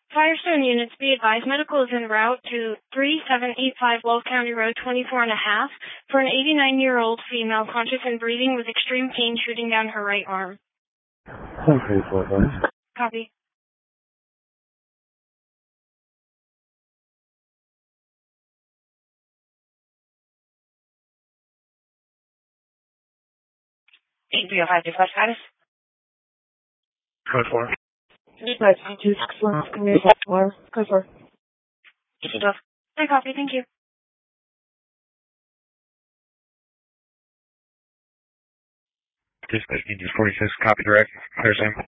Firestone units, be advised, medical is en route to 3785 Love County Road, 24 and a half, for an 89-year-old female conscious and breathing with extreme pain shooting down her right arm. Okay, fine. Copy. Eight 305 dispatch status. Code 4. Dispatch 261, community 4. Code 4. 1812. I copy, thank you. Dispatch 46, copy direct. Clear same.